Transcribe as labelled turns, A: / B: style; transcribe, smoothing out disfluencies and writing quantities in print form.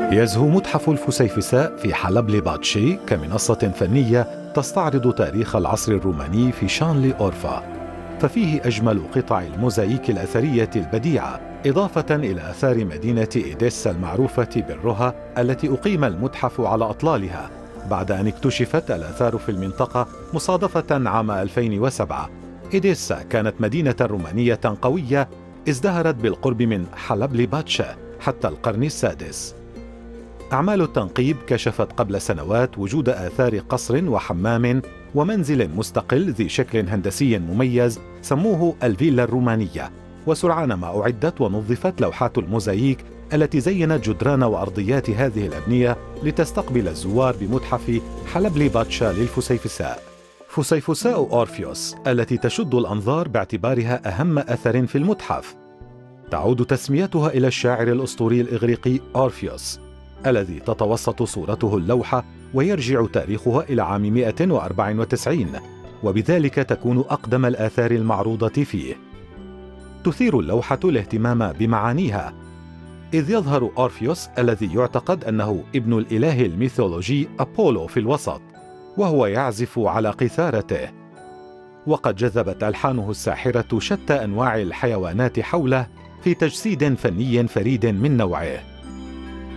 A: يزهو متحف الفسيفساء في حلب لباتشي كمنصة فنية تستعرض تاريخ العصر الروماني في شانلي أورفا، ففيه أجمل قطع الموزاييك الأثرية البديعة، إضافة إلى آثار مدينة إيديسا المعروفة بالرها التي أقيم المتحف على أطلالها بعد أن اكتشفت الآثار في المنطقة مصادفة عام 2007. إيديسا كانت مدينة رومانية قوية ازدهرت بالقرب من حلب لباتشا حتى القرن السادس. أعمال التنقيب كشفت قبل سنوات وجود آثار قصر وحمام ومنزل مستقل ذي شكل هندسي مميز سموه الفيلا الرومانية، وسرعان ما أعدت ونظفت لوحات الموزاييك التي زينت جدران وأرضيات هذه الأبنية لتستقبل الزوار بمتحف حلب لباتشا للفسيفساء. فسيفساء أورفيوس التي تشد الأنظار باعتبارها أهم أثر في المتحف، تعود تسميتها إلى الشاعر الأسطوري الإغريقي أورفيوس الذي تتوسط صورته اللوحة ويرجع تاريخها إلى عام 194، وبذلك تكون أقدم الآثار المعروضة فيه. تثير اللوحة الاهتمام بمعانيها، إذ يظهر أورفيوس الذي يعتقد أنه ابن الإله الميثولوجي أبولو في الوسط، وهو يعزف على قيثارته، وقد جذبت ألحانه الساحرة شتى أنواع الحيوانات حوله في تجسيد فني فريد من نوعه.